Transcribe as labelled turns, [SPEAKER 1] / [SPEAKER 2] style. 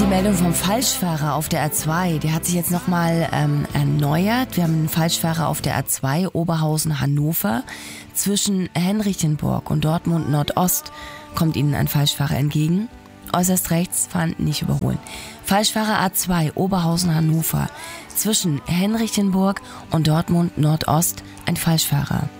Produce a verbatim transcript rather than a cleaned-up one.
[SPEAKER 1] Meldung vom Falschfahrer auf der A zwei, der hat sich jetzt nochmal ähm, erneuert. Wir haben einen Falschfahrer auf der A zwei, Oberhausen-Hannover. Zwischen Henrichenburg und Dortmund Nordost kommt Ihnen ein Falschfahrer entgegen. Äußerst rechts fahren, nicht überholen. Falschfahrer A zwei, Oberhausen-Hannover. Zwischen Henrichenburg und Dortmund Nordost ein Falschfahrer.